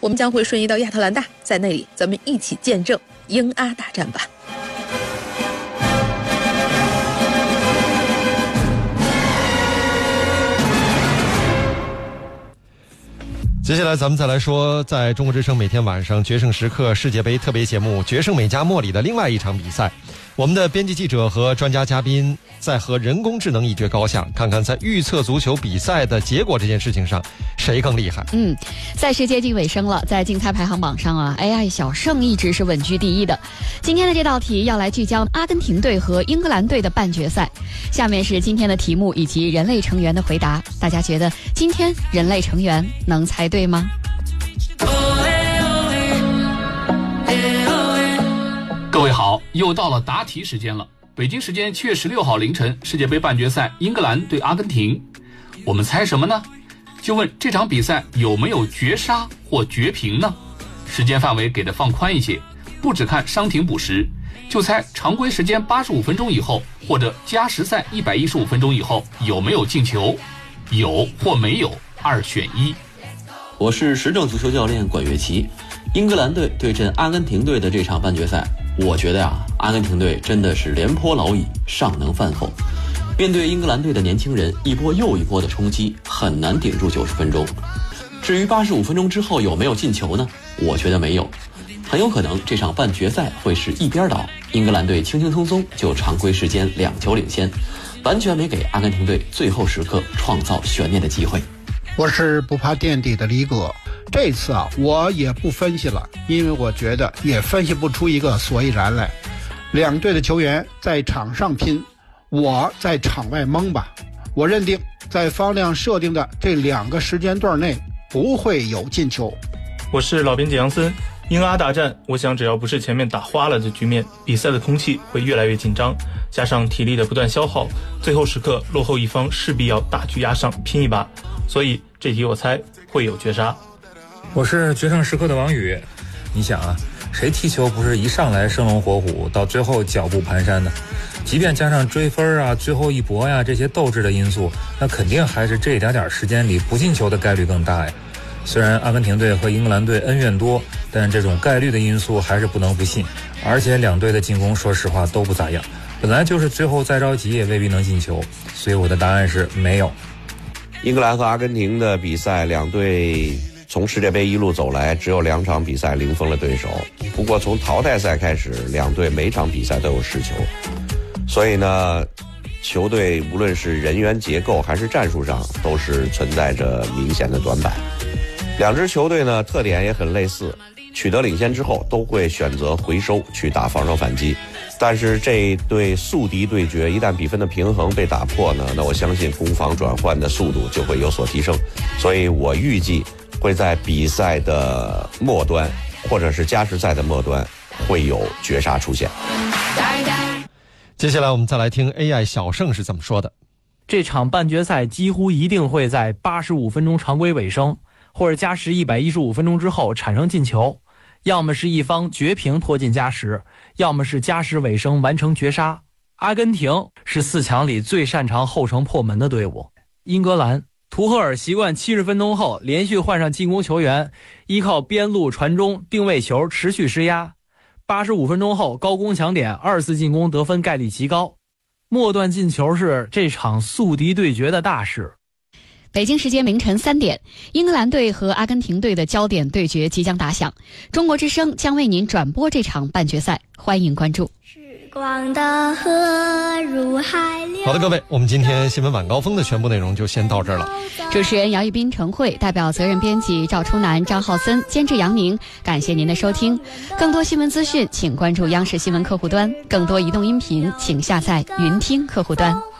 我们将会瞬移到亚特兰大，在那里咱们一起见证英阿大战吧。 接下来咱们再来说，在中国之声每天晚上决胜时刻世界杯特别节目《决胜美加墨》里的另外一场比赛。我们的编辑记者和专家嘉宾在和人工智能一决高下，看看在预测足球比赛的结果这件事情上谁更厉害。 赛事接近尾声了，在竞猜排行榜上啊 ，AI 小胜一直是稳居第一的。今天的这道题要来聚焦阿根廷队和英格兰队的半决赛。下面是今天的题目以及人类成员的回答，大家觉得今天人类成员能猜对吗？ 各位好，又到了答题时间了。北京时间7月16号凌晨，世界杯半决赛英格兰对阿根廷，我们猜什么呢？就问这场比赛有没有绝杀或绝平呢？时间范围给的放宽一些，不只看伤停补时，就猜常规时间85分钟以后或者加时赛115分钟以后有没有进球，有或没有，2选1。 我是时政足球教练管乐琪。英格兰队对阵阿根廷队的这场半决赛，我觉得阿根廷队真的是廉颇老矣，尚能饭后。面对英格兰队的年轻人一波又一波的冲击，很难顶住90分钟。至于85分钟之后有没有进球呢？我觉得没有，很有可能这场半决赛会是一边倒，英格兰队轻轻松松就常规时间2球领先，完全没给阿根廷队最后时刻创造悬念的机会。 我是不怕垫底的李哥，这次我也不分析了，因为我觉得也分析不出一个所以然来。两队的球员在场上拼，我在场外蒙吧。我认定在方亮设定的这2个时间段内不会有进球。 我是老编辑杨森。英阿大战，我想只要不是前面打花了的局面，比赛的空气会越来越紧张，加上体力的不断消耗，最后时刻落后一方势必要大局压上拼一把，所以这题我猜会有绝杀。 我是决胜时刻的王宇。你想谁踢球不是一上来生龙活虎，到最后脚步蹒跚呢？即便加上追分最后一搏这些斗志的因素，那肯定还是这一点时间里不进球的概率更大呀。虽然阿根廷队和英格兰队恩怨多，但这种概率的因素还是不能不信。而且两队的进攻说实话都不咋样，本来就是最后再着急也未必能进球，所以我的答案是没有。 英格兰和阿根廷的比赛，两队从世界杯一路走来，只有2场比赛零封了对手。不过从淘汰赛开始，两队每场比赛都有10球，所以呢，球队无论是人员结构还是战术上，都是存在着明显的短板。两支球队呢，特点也很类似，取得领先之后都会选择回收去打防守反击。但是这一对宿敌对决，一旦比分的平衡被打破呢，那我相信攻防转换的速度就会有所提升。所以我预计会在比赛的末端，或者是加时赛的末端，会有绝杀出现。 接下来我们再来听 AI 小胜是怎么说的。 这场半决赛几乎一定会在85分钟常规尾声，或者加时115分钟之后产生进球，要么是一方绝平拖进加时，要么是加时尾声完成绝杀。阿根廷是4强里最擅长后程破门的队伍。英格兰，图赫尔习惯70分钟后连续换上进攻球员，依靠边路传中定位球持续施压。85分钟后高攻抢点，2次进攻得分概率极高。末段进球是这场宿敌对决的大事。 北京时间凌晨3点，英格兰队和阿根廷队的焦点对决即将打响，中国之声将为您转播这场半决赛，欢迎关注。 好的，各位，我们今天新闻晚高峰的全部内容就先到这儿了。 主持人姚一斌、陈慧，代表责任编辑赵初南、张浩森，监制杨宁，感谢您的收听。更多新闻资讯请关注央视新闻客户端，更多移动音频请下载云听客户端。